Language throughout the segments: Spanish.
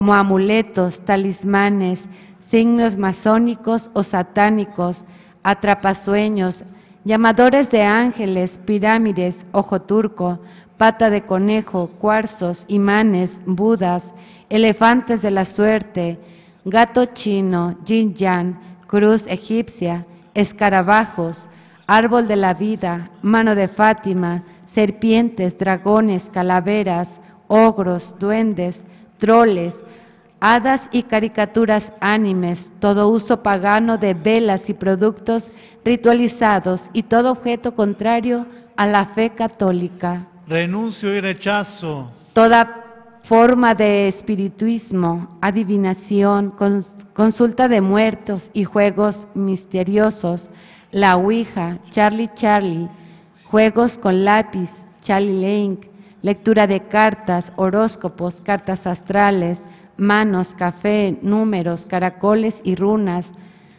como amuletos, talismanes, signos masónicos o satánicos, atrapasueños, llamadores de ángeles, pirámides, ojo turco, pata de conejo, cuarzos, imanes, budas, elefantes de la suerte, gato chino, yin yang, cruz egipcia, escarabajos, árbol de la vida, mano de Fátima, serpientes, dragones, calaveras, ogros, duendes, troles, hadas y caricaturas ánimes, todo uso pagano de velas y productos ritualizados y todo objeto contrario a la fe católica. Renuncio y rechazo Toda forma de espiritismo, adivinación, consulta de muertos y juegos misteriosos, la Ouija, Charlie, juegos con lápiz, Charlie Link, lectura de cartas, horóscopos, cartas astrales, manos, café, números, caracoles y runas,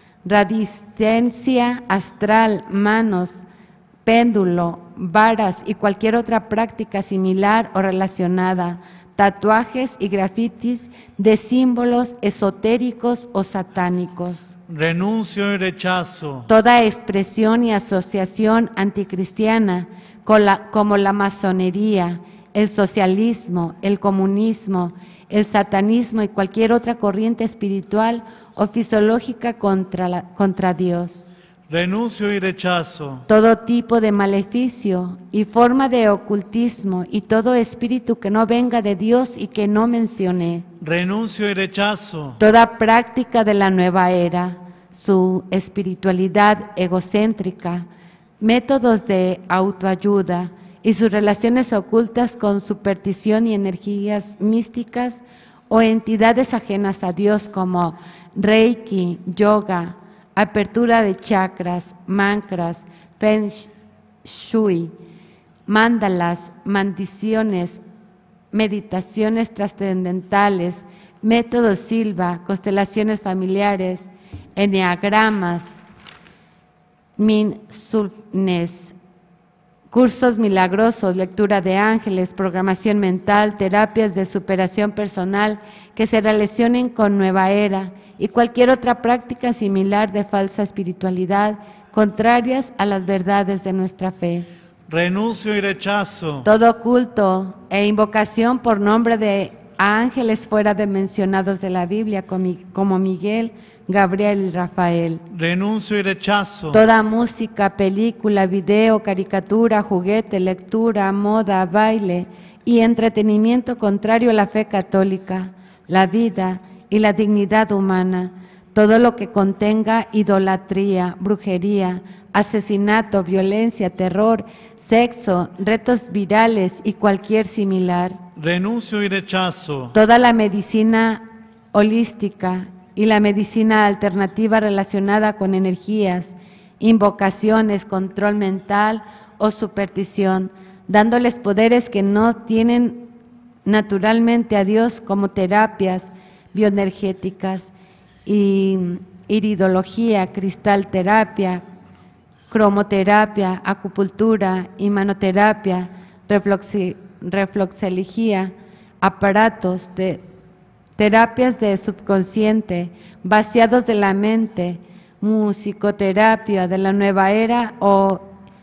radiestesia astral, manos, péndulo, varas y cualquier otra práctica similar o relacionada, tatuajes y grafitis de símbolos esotéricos o satánicos. renuncio y rechazo Toda expresión y asociación anticristiana, como la masonería, el socialismo, el comunismo, el satanismo y cualquier otra corriente espiritual o fisiológica contra Dios. renuncio y rechazo Todo tipo de maleficio y forma de ocultismo y todo espíritu que no venga de Dios y que no mencioné. renuncio y rechazo Toda práctica de la nueva era, su espiritualidad egocéntrica, métodos de autoayuda y sus relaciones ocultas con superstición y energías místicas o entidades ajenas a Dios como Reiki, yoga, apertura de chakras, mantras, feng shui, mandalas, maldiciones, meditaciones trascendentales, métodos Silva, constelaciones familiares, enneagramas, mindfulness, cursos milagrosos, lectura de ángeles, programación mental, terapias de superación personal que se relacionen con nueva era y cualquier otra práctica similar de falsa espiritualidad, contrarias a las verdades de nuestra fe. renuncio y rechazo Todo culto e invocación por nombre de ángeles fuera de mencionados de la Biblia, como Miguel, Gabriel y Rafael. renuncio y rechazo Toda música, película, video, caricatura, juguete, lectura, moda, baile y entretenimiento contrario a la fe católica, la vida y la dignidad humana, todo lo que contenga idolatría, brujería, asesinato, violencia, terror, sexo, retos virales y cualquier similar. renuncio y rechazo Toda la medicina holística y la medicina alternativa relacionada con energías, invocaciones, control mental o superstición, dándoles poderes que no tienen naturalmente a Dios, como terapias bioenergéticas, y iridología, cristalterapia, cromoterapia, acupuntura, imanoterapia, reflexología, aparatos de terapias de subconsciente, vaciados de la mente, musicoterapia de la nueva era o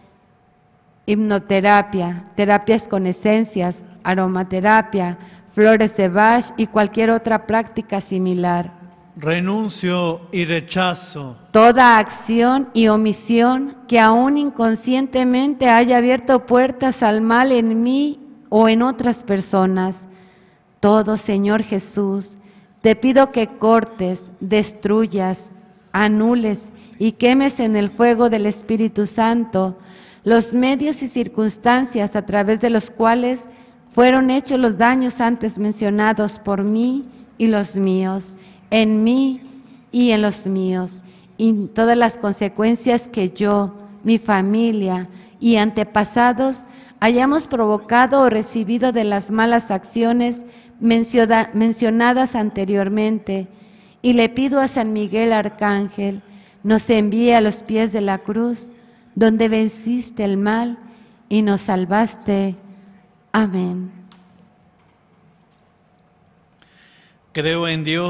hipnoterapia, terapias con esencias, aromaterapia, flores de Bach y cualquier otra práctica similar. renuncio y rechazo Toda acción y omisión que aún inconscientemente haya abierto puertas al mal en mí o en otras personas. Todo, Señor Jesús, te pido que cortes, destruyas, anules y quemes en el fuego del Espíritu Santo los medios y circunstancias a través de los cuales fueron hechos los daños antes mencionados por mí y los míos, en mí y en los míos, y todas las consecuencias que yo, mi familia y antepasados hayamos provocado o recibido de las malas acciones mencionadas anteriormente, y le pido a San Miguel Arcángel nos envíe a los pies de la cruz, donde venciste el mal y nos salvaste. Amén. Creo en Dios